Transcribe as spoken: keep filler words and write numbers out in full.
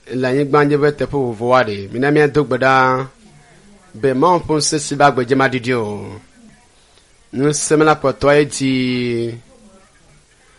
la nyigban je bete po voade mina mi dogbada be mon pon se si bagbe je madidio nu semela poto eti